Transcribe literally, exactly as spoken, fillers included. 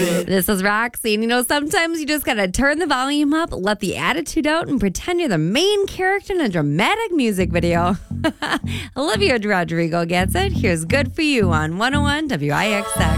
it. This is Roxy. And you know, sometimes you just got to turn the volume up, let the attitude out, and pretend you're the main character in a dramatic music video. Olivia Rodrigo gets it. Here's Good For You on one oh one W I X X.